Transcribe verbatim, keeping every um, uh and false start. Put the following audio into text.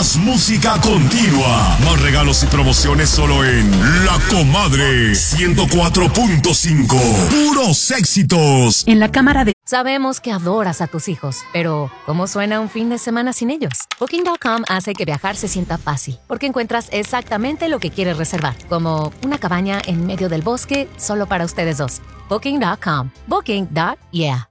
Más música continua. Más regalos y promociones solo en La Comadre ciento cuatro punto cinco. Puros éxitos. En la cámara de... Sabemos que adoras a tus hijos, pero ¿cómo suena un fin de semana sin ellos? Booking punto com hace que viajar se sienta fácil, porque encuentras exactamente lo que quieres reservar, como una cabaña en medio del bosque solo para ustedes dos. Booking punto com. Booking. Yeah.